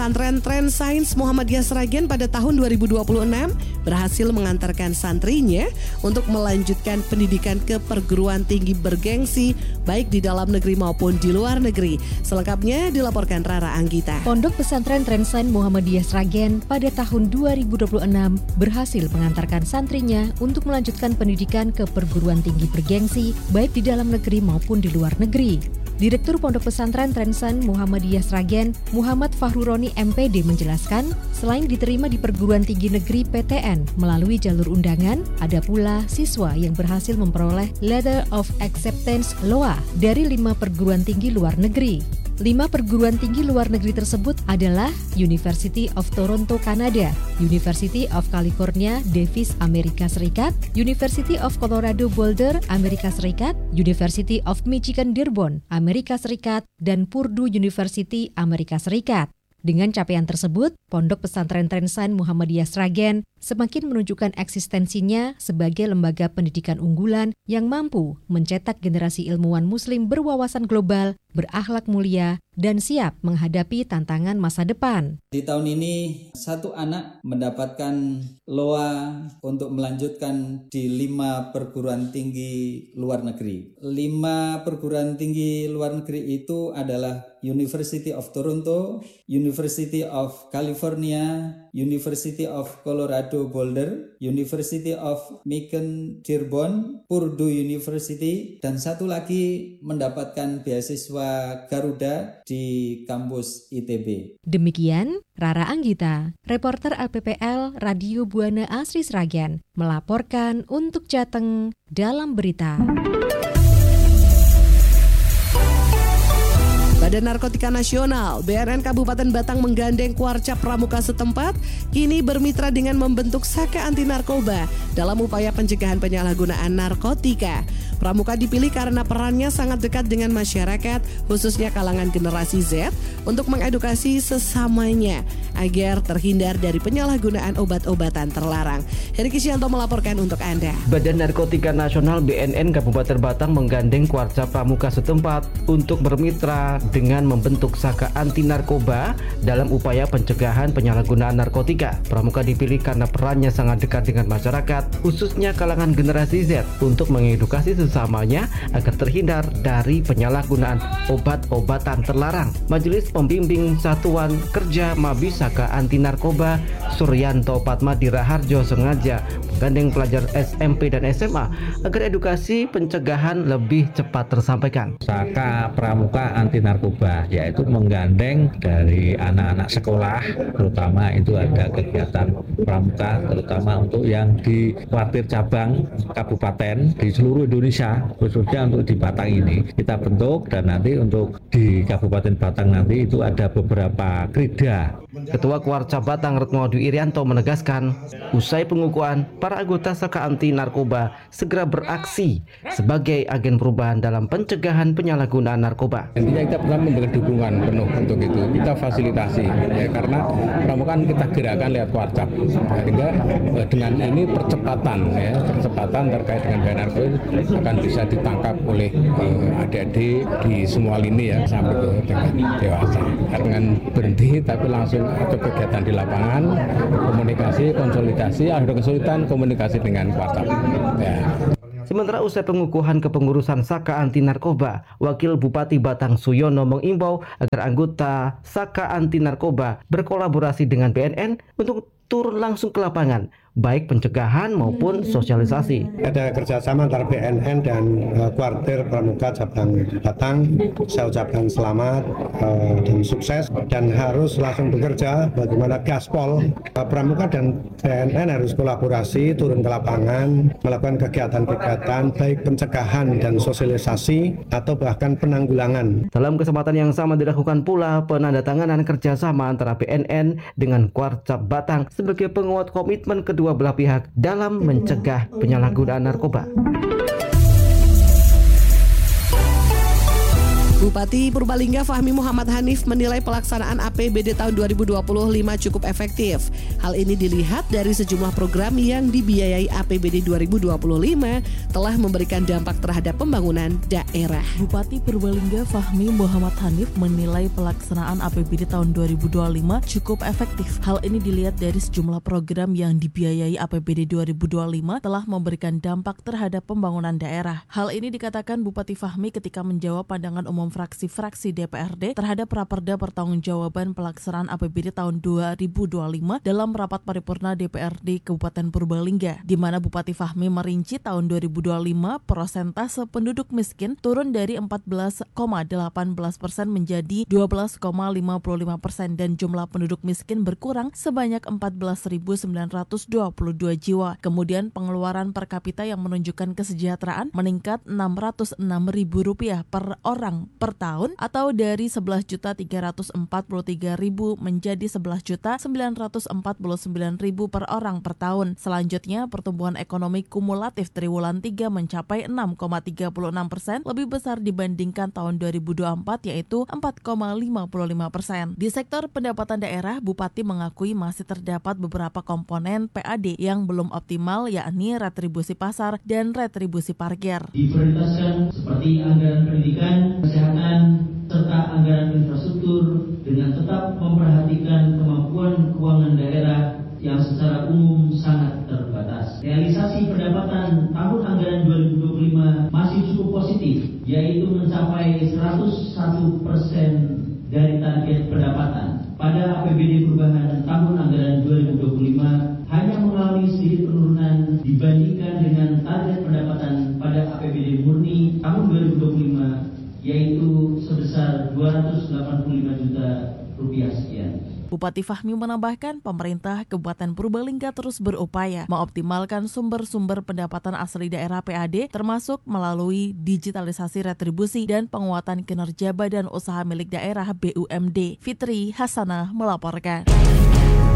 Pesantren Tren Sains Muhammadiyah Sragen pada tahun 2026 berhasil mengantarkan santrinya untuk melanjutkan pendidikan ke perguruan tinggi bergengsi baik di dalam negeri maupun di luar negeri. Selengkapnya dilaporkan Rara Anggita. Pondok Pesantren Tren Sains Muhammadiyah Sragen pada tahun 2026 berhasil mengantarkan santrinya untuk melanjutkan pendidikan ke perguruan tinggi bergengsi baik di dalam negeri maupun di luar negeri. Direktur Pondok Pesantren Tren Sains Muhammadiyah Sragen, Muhammad Fahruroni MPD menjelaskan, selain diterima di perguruan tinggi negeri PTN melalui jalur undangan, ada pula siswa yang berhasil memperoleh Letter of Acceptance LOA dari 5 perguruan tinggi luar negeri. 5 perguruan tinggi luar negeri tersebut adalah University of Toronto, Kanada, University of California, Davis, Amerika Serikat, University of Colorado Boulder, Amerika Serikat, University of Michigan Dearborn, Amerika Serikat, dan Purdue University, Amerika Serikat. Dengan capaian tersebut, Pondok Pesantren Tren Sains Muhammadiyah Sragen semakin menunjukkan eksistensinya sebagai lembaga pendidikan unggulan yang mampu mencetak generasi ilmuwan muslim berwawasan global, berakhlak mulia, dan siap menghadapi tantangan masa depan. Di tahun ini, 1 anak mendapatkan LOA untuk melanjutkan di 5 perguruan tinggi luar negeri. 5 perguruan tinggi luar negeri itu adalah University of Toronto, University of California, University of Colorado Boulder, University of Michigan Dearborn, Purdue University, dan satu lagi mendapatkan beasiswa Garuda di kampus ITB. Demikian Rara Anggita, reporter LPPL Radio Buana Asri Sragen, melaporkan untuk Jateng dalam berita. Badan Narkotika Nasional BNN Kabupaten Batang menggandeng Kuarcap Pramuka setempat kini bermitra dengan membentuk Saka Anti Narkoba dalam upaya pencegahan penyalahgunaan narkotika. Pramuka dipilih karena perannya sangat dekat dengan masyarakat, khususnya kalangan generasi Z, untuk mengedukasi sesamanya agar terhindar dari penyalahgunaan obat-obatan terlarang. Heri Kisyanto melaporkan untuk Anda. Badan Narkotika Nasional BNN Kabupaten Batang menggandeng Kuarcap Pramuka setempat untuk bermitra dengan membentuk Saka Anti Narkoba dalam upaya pencegahan penyalahgunaan narkotika. Pramuka dipilih karena perannya sangat dekat dengan masyarakat, khususnya kalangan generasi Z, untuk mengedukasi sesamanya agar terhindar dari penyalahgunaan obat-obatan terlarang. Majelis Pembimbing Satuan Kerja Mabis Saka Anti Narkoba Suryanto Patmadi Raharjo sengaja menggandeng pelajar SMP dan SMA agar edukasi pencegahan lebih cepat tersampaikan. Saka Pramuka Anti Narkoba yaitu menggandeng dari anak-anak sekolah, terutama itu ada kegiatan pramuka terutama untuk yang di kuartir cabang kabupaten di seluruh Indonesia, khususnya untuk di Batang ini kita bentuk, dan nanti untuk di Kabupaten Batang nanti itu ada beberapa krida. Ketua Kuarcap Batang Retnowadi Irianto menegaskan, usai pengukuhan, para anggota Saka Anti Narkoba segera beraksi sebagai agen perubahan dalam pencegahan penyalahgunaan narkoba. Intinya kita pertama memberikan dukungan penuh untuk itu, kita fasilitasi ya, karena pramuka kita gerakkan lewat Kuarcap, sehingga dengan ini percepatan terkait dengan bahaya narkoba akan bisa ditangkap oleh adik-adik di semua lini ya, sampai ke tingkat dewasa. Dengan berhenti tapi langsung ke kegiatan di lapangan, komunikasi, konsolidasi, ada kesulitan komunikasi dengan Kuarcap ya. Sementara usai pengukuhan kepengurusan Saka Anti Narkoba, Wakil Bupati Batang Suyono mengimbau agar anggota Saka Anti Narkoba berkolaborasi dengan BNN untuk turun langsung ke lapangan, baik pencegahan maupun sosialisasi. Ada kerjasama antara BNN dan Kuartir Pramuka Cabang Batang. Saya ucapkan selamat dan sukses, dan harus langsung bekerja bagaimana gaspol Pramuka dan BNN harus kolaborasi, turun ke lapangan, melakukan kegiatan-kegiatan baik pencegahan dan sosialisasi atau bahkan penanggulangan. Dalam kesempatan yang sama dilakukan pula penandatanganan kerjasama antara BNN dengan Kuarcap Batang sebagai penguat komitmen kedua belah pihak dalam mencegah penyalahgunaan narkoba. Bupati Purbalingga Fahmi Muhammad Hanif menilai pelaksanaan APBD tahun 2025 cukup efektif. Hal ini dilihat dari sejumlah program yang dibiayai APBD 2025 telah memberikan dampak terhadap pembangunan daerah. Bupati Purbalingga Fahmi Muhammad Hanif menilai pelaksanaan APBD tahun 2025 cukup efektif. Hal ini dilihat dari sejumlah program yang dibiayai APBD 2025 telah memberikan dampak terhadap pembangunan daerah. Hal ini dikatakan Bupati Fahmi ketika menjawab pandangan umum fraksi-fraksi DPRD terhadap Raperda Pertanggungjawaban Pelaksanaan APBD tahun 2025 dalam rapat paripurna DPRD Kabupaten Purbalingga, di mana Bupati Fahmi merinci tahun 2025 persentase penduduk miskin turun dari 14,18% menjadi 12,55% dan jumlah penduduk miskin berkurang sebanyak 14.922 jiwa. Kemudian pengeluaran per kapita yang menunjukkan kesejahteraan meningkat Rp606.000 per orang per tahun atau dari 11.343.000 menjadi 11.949.000 per orang per tahun. Selanjutnya, pertumbuhan ekonomi kumulatif triwulan 3 mencapai 6,36%, lebih besar dibandingkan tahun 2024 yaitu 4,55%. Di sektor pendapatan daerah, Bupati mengakui masih terdapat beberapa komponen PAD yang belum optimal, yakni retribusi pasar dan retribusi parkir. Diprioritaskan seperti anggaran pendidikan, kesehatan, serta anggaran infrastruktur dengan tetap memperhatikan kemampuan keuangan daerah yang secara umum sangat terbatas. Realisasi pendapatan tahun anggaran 2025 masih cukup positif, yaitu mencapai 101% dari target pendapatan. Pada APBD perubahan tahun anggaran 2025 hanya mengalami sedikit penurunan dibandingkan dengan target pendapatan pada APBD murni tahun 2025, yaitu sebesar Rp285 juta sekian. Bupati Fahmi menambahkan pemerintah Kabupaten Purbalingga terus berupaya mengoptimalkan sumber-sumber pendapatan asli daerah PAD termasuk melalui digitalisasi retribusi dan penguatan kinerja badan usaha milik daerah BUMD. Fitri Hasanah melaporkan.